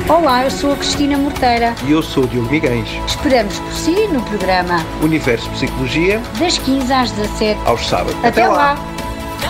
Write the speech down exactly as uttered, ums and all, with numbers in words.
Olá, eu sou a Cristina Morteira. E eu sou o Diogo Miguens. Esperamos por si no programa Universo Psicologia, das quinze às dezassete. aos sábados. Até, Até lá. lá.